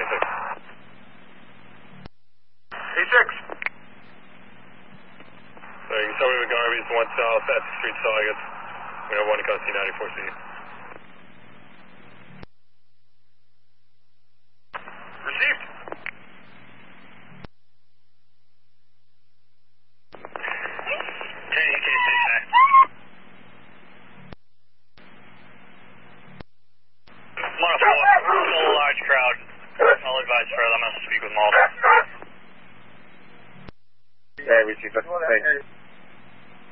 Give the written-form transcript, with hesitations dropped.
A6. A6. So you can tell me the Garvey's 1 south at the street Saugus. We have 1 to Custody 94C. Received. Still a large crowd. I'll advise further. I'm going to speak with Malta. Yeah, we see that. Thanks.